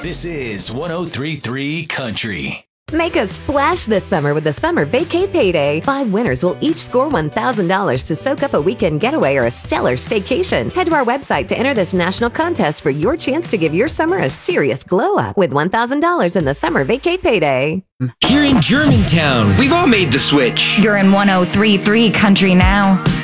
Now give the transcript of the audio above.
This is 103.3 Country. Make a splash this summer with the Summer Vacay Payday. 5 winners will each score $1,000 to soak up a weekend getaway or a stellar staycation. Head to our website to enter this national contest for your chance to give your summer a serious glow up with $1,000 in the Summer Vacay Payday. Here in Germantown, we've all made the switch. You're in 103.3 Country now.